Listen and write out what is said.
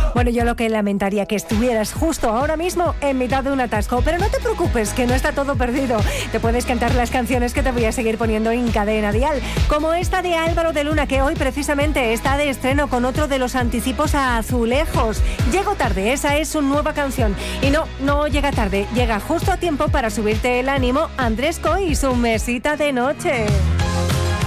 Bueno, yo lo que lamentaría que estuvieras justo ahora mismo en mitad de un atasco, pero no te preocupes, que no está todo perdido. Te puedes cantar las canciones que te voy a seguir poniendo en Cadena Dial, como esta de Álvaro de Luna, que hoy precisamente está de estreno con otro de los anticipos a Azulejos. Llego tarde, esa es su nueva canción. Y no llega tarde, llega justo a tiempo para subirte el ánimo Andrés Coy y su mesita de noche.